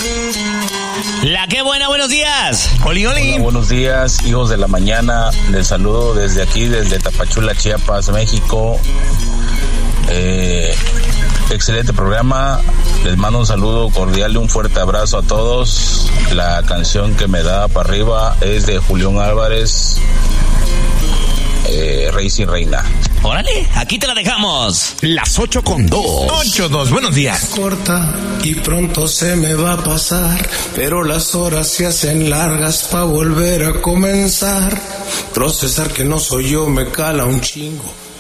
La que buena, buenos días. Oli, oli. Hola, buenos días, hijos de la mañana. Les saludo desde aquí, desde Tapachula, Chiapas, México. Excelente programa. Les mando un saludo cordial y un fuerte abrazo a todos. La canción que me da para arriba es de Julián Álvarez, Rey sin Reina. Órale, aquí te la dejamos. Las 8:02. 8:02, buenos días. Corta y pronto se me va a pasar, pero las horas se hacen largas pa' volver a comenzar. Procesar que no soy yo me cala un chingo.